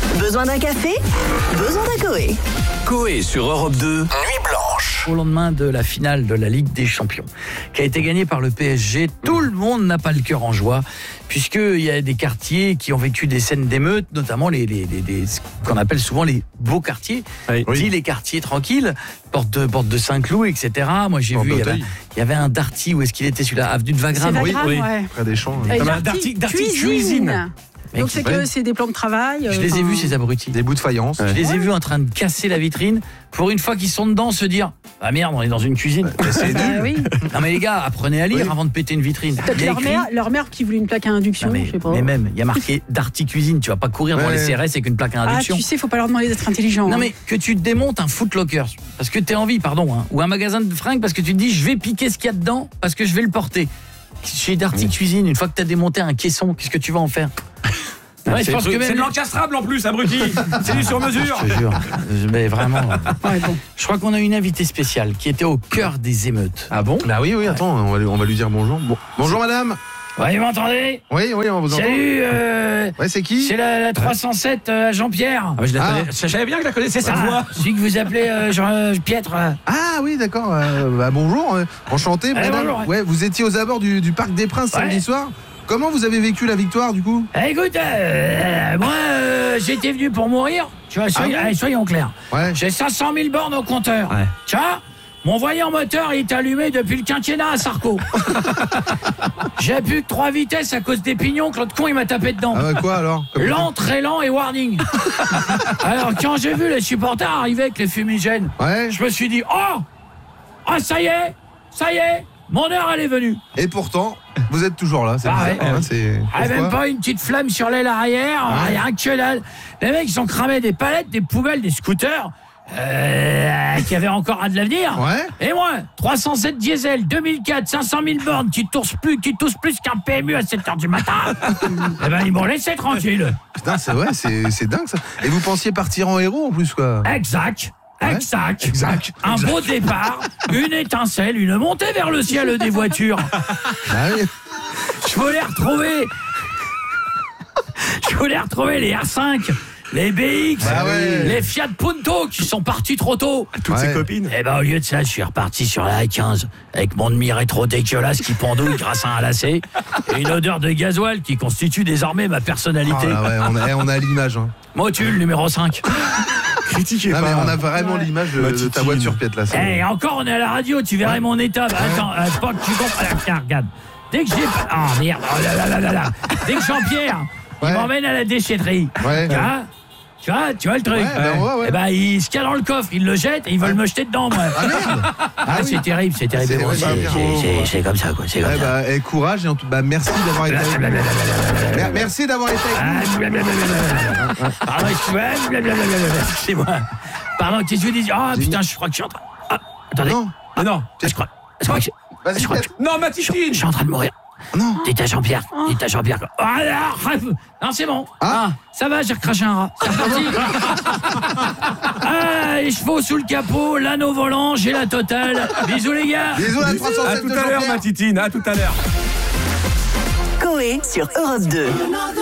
Besoin d'un café? Besoin d'un Coé. Coé sur Europe 2, Nuit Blanche. Au lendemain de la finale de la Ligue des Champions, qui a été gagnée par le PSG, tout le monde n'a pas le cœur en joie, puisqu'il y a des quartiers qui ont vécu des scènes d'émeutes, notamment ce qu'on appelle souvent les beaux quartiers, dit les quartiers tranquilles, porte de Saint-Cloud, etc. Moi j'ai vu, il y avait un Darty, où est-ce qu'il était celui-là, avenue de Wagram. C'est Wagram, ouais. Près des champs. Darty cuisine. Donc c'est que c'est des plans de travail. Je les ai vus, ces abrutis. Des bouts de faïence. Je les ai vus en train de casser la vitrine pour une fois qu'ils sont dedans se dire ah merde, on est dans une cuisine. C'est nul. Oui. Non mais les gars, apprenez à lire avant de péter une vitrine. Peut-être leur mère qui voulait une plaque à induction, mais, je sais pas. mais même, il y a marqué Darty cuisine, tu vas pas courir dans les CRS avec une plaque à induction. Ah, tu sais, faut pas leur demander d'être intelligent. Non mais que tu démontes un Footlocker parce que t'es en vie, ou un magasin de fringues parce que tu te dis je vais piquer ce qu'il y a dedans parce que je vais le porter. Chez Darty Cuisine, une fois que t'as démonté un caisson, qu'est-ce que tu vas en faire? Ouais, c'est de l'encastrable en plus, abruti. C'est du sur mesure. Je te jure. Mais vraiment. Je crois qu'on a une invitée spéciale qui était au cœur des émeutes. Ah bon? Bah oui, attends, on va lui dire bonjour. Bonjour madame. Ouais, vous m'entendez? Oui, on vous entend. Salut, c'est qui? C'est la 307 à Jean-Pierre. Ah, je savais bien que je la connaissais cette voix. Celui que vous appelez Pietre. Ah oui, d'accord. Bonjour, enchanté madame. Bonjour. Ouais, vous étiez aux abords du Parc des Princes samedi soir. Comment vous avez vécu la victoire du coup? Écoute, moi j'étais venu pour mourir. Tu vois, soyons clairs. Ouais. J'ai 500 000 bornes au compteur. Ouais. Tu vois, mon voyant moteur il est allumé depuis le quinquennat à Sarko. J'ai plus que 3 vitesses à cause des pignons que l'autre con il m'a tapé dedans. Ah bah quoi alors? Lent, très lent et warning. Alors quand j'ai vu les supporters arriver avec les fumigènes, je me suis dit ça y est, mon heure elle est venue. Et pourtant, vous êtes toujours là, c'est bizarre, même pas une petite flamme sur l'aile arrière, rien que dalle. Les mecs ils ont cramé des palettes, des poubelles, des scooters qui avaient encore de l'avenir. Et moi, 307 diesel, 2004, 500 000 bornes qui toussent plus qu'un PMU à 7h du matin. Eh ben ils m'ont laissé tranquille. Putain, c'est dingue ça. Et vous pensiez partir en héros en plus quoi? Exact. Un beau départ, une étincelle, une montée vers le ciel des voitures. Je voulais retrouver les R5, les BX, les Fiat Punto qui sont partis trop tôt. Toutes ses copines. Et au lieu de ça, je suis reparti sur la A15 avec mon demi-rétro dégueulasse qui pendouille grâce à un lacet et une odeur de gasoil qui constitue désormais ma personnalité. On a l'image. Motule numéro 5. Critiquez pas. Mais on a vraiment l'image de ta voiture piète là. Et encore on est à la radio, tu verrais mon état. Attends, pas que tu comprends. Tiens, regarde. Dès que j'ai merde. Dès que Jean-Pierre il m'emmène à la déchetterie. Tu vois le truc. Et il se cale dans le coffre, il le jette et ils veulent me jeter dedans moi. Ah merde. C'est terrible. C'est comme ça quoi, c'est comme ça. Courage et merci d'avoir été avec. Merci d'avoir été avec nous. Pardon, excusez-moi. Pardon, qu'est-ce que je dis? Oh putain, je crois que je suis en train. Attendez. Non. Je crois que non, Mathilde. je suis en train de mourir. Non. Dites à Jean-Pierre. Non, c'est bon. Ça va, j'ai recraché un rat. C'est reparti. Les chevaux sous le capot, l'anneau volant, j'ai la totale. Bisous les gars. Bisous à 307 À tout à l'heure, ma titine. À tout à l'heure. Coé sur Europe 2.